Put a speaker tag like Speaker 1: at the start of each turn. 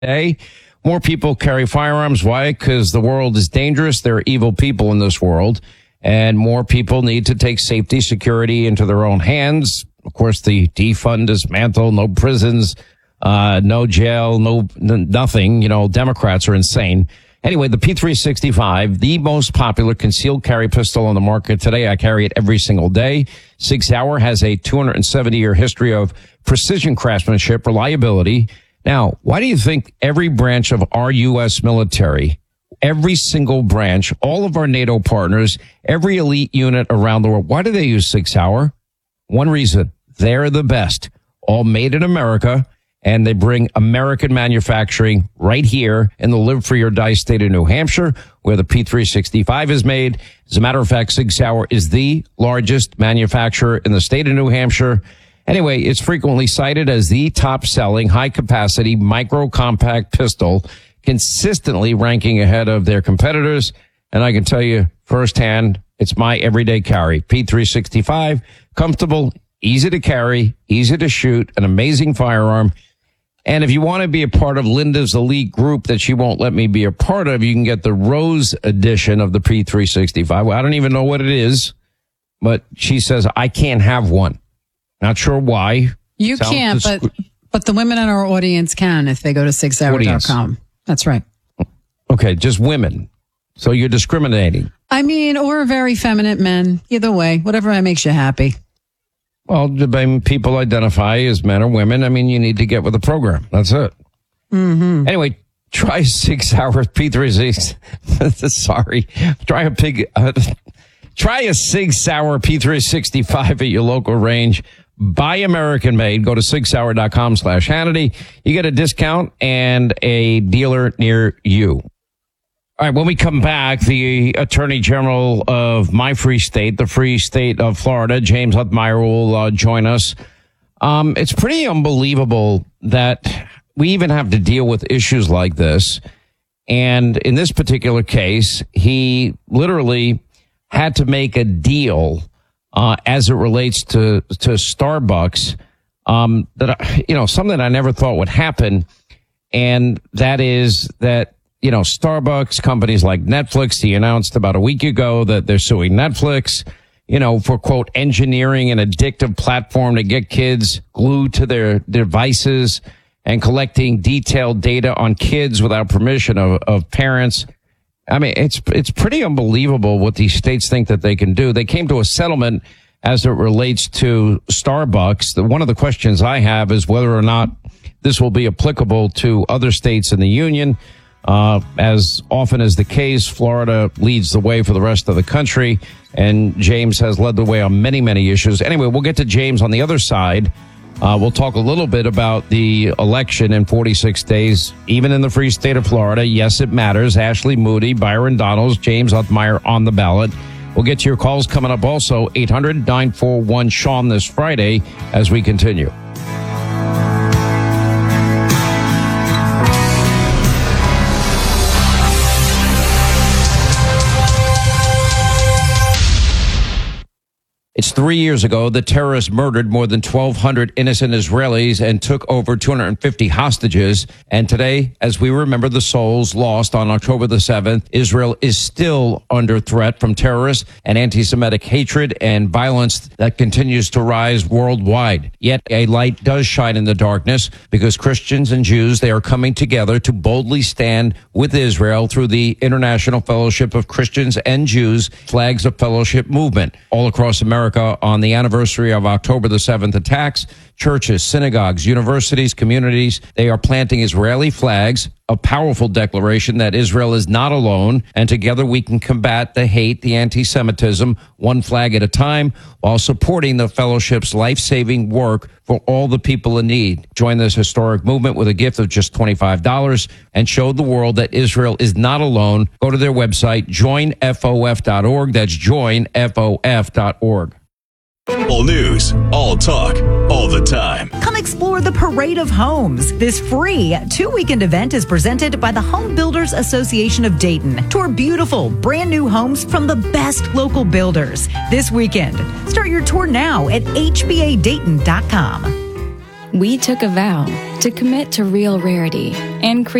Speaker 1: today. More people carry firearms. Why? Because the world is dangerous. There are evil people in this world, and more people need to take safety, security into their own hands. Of course, the defund, dismantle, no prisons, no jail, nothing. You know, Democrats are insane. Anyway, the P365, the most popular concealed carry pistol on the market today. I carry it every single day. Sig Sauer has a 270-year history of precision craftsmanship, reliability. Now, why do you think every branch of our U.S. military, every single branch, all of our NATO partners, every elite unit around the world, why do they use Sig Sauer? One reason, they're the best. All made in America. And they bring American manufacturing right here in the Live Free or Die state of New Hampshire, where the P365 is made. As a matter of fact, Sig Sauer is the largest manufacturer in the state of New Hampshire. Anyway, it's frequently cited as the top-selling, high-capacity, micro-compact pistol, consistently ranking ahead of their competitors. And I can tell you firsthand, it's my everyday carry. P365, comfortable, easy to carry, easy to shoot, an amazing firearm. And if you want to be a part of Linda's elite group that she won't let me be a part of, you can get the Rose edition of the P365. Well, I don't even know what it is, but she says I can't have one. Not sure why.
Speaker 2: You can't, but the women in our audience can if they go to SigSauer.com. That's right.
Speaker 1: Okay, just women. So you're discriminating.
Speaker 2: I mean, or very feminine men. Either way, whatever makes you happy.
Speaker 1: Well, people identify as men or women. I mean, you need to get with the program. That's it.
Speaker 2: Mm-hmm.
Speaker 1: Anyway, try Sig Sauer P365. Sorry. Try a Sig Sauer P365 at your local range. Buy American made. Go to SigSauer.com/Hannity. You get a discount and a dealer near you. All right, when we come back, the Attorney General of my free state, the free state of Florida, James Huthmyer, will join us. It's pretty unbelievable that we even have to deal with issues like this. And in this particular case, he literally had to make a deal as it relates to Starbucks, something I never thought would happen. And that is that, Starbucks, companies like Netflix, he announced about a week ago that they're suing Netflix, for, quote, engineering an addictive platform to get kids glued to their devices and collecting detailed data on kids without permission of parents. I mean, it's pretty unbelievable what these states think that they can do. They came to a settlement as it relates to Starbucks. One of the questions I have is whether or not this will be applicable to other states in the union. As often is the case, Florida leads the way for the rest of the country, and James has led the way on many, many issues. Anyway, we'll get to James on the other side. We'll talk a little bit about the election in 46 days, even in the free state of Florida. Yes, it matters. Ashley Moody, Byron Donalds, James Huthmyer on the ballot. We'll get to your calls coming up also, 800-941-SEAN this Friday as we continue. It's 3 years ago the terrorists murdered more than 1,200 innocent Israelis and took over 250 hostages. And today, as we remember the souls lost on October the 7th, Israel is still under threat from terrorists and anti-Semitic hatred and violence that continues to rise worldwide. Yet a light does shine in the darkness because Christians and Jews, they are coming together to boldly stand with Israel through the International Fellowship of Christians and Jews Flags of Fellowship movement all across America. On the anniversary of October the 7th attacks, churches, synagogues, universities, communities, they are planting Israeli flags, a powerful declaration that Israel is not alone, and together we can combat the hate, the anti-Semitism, one flag at a time, while supporting the fellowship's life-saving work for all the people in need. Join this historic movement with a gift of just $25 and show the world that Israel is not alone. Go to their website, joinfof.org. That's joinfof.org.
Speaker 3: All news, all talk, all the time.
Speaker 4: Come explore the Parade of Homes. This free 2-weekend event is presented by the Home Builders Association of Dayton. Tour beautiful, brand new homes from the best local builders this weekend. Start your tour now at hbadayton.com.
Speaker 5: we took a vow to commit to real rarity and